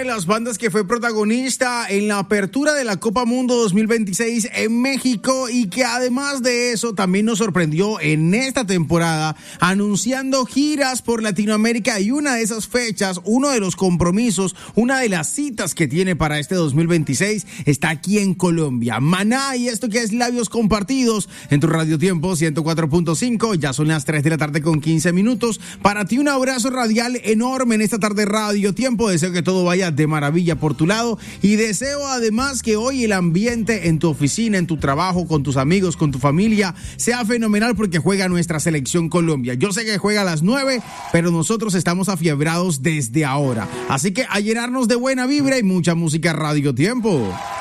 de las bandas que fue protagonista en la apertura de la Copa Mundo 2026 en México y que además de eso también nos sorprendió en esta temporada anunciando giras por Latinoamérica, y una de esas fechas, uno de los compromisos, una de las citas que tiene para este 2026 está aquí en Colombia. Maná, y esto que es Labios Compartidos en tu Radio Tiempo 104.5. Ya son las 3 de la tarde con 15 minutos. Para ti un abrazo radial enorme en esta tarde Radio Tiempo. Deseo que todo vaya de maravilla por tu lado y deseo además que hoy el ambiente en tu oficina, en tu trabajo, con tus amigos, con tu familia sea fenomenal porque juega nuestra selección Colombia. Yo sé que juega a las 9, pero nosotros estamos afiebrados desde ahora. Así que a llenarnos de buena vibra y mucha música Radio Tiempo.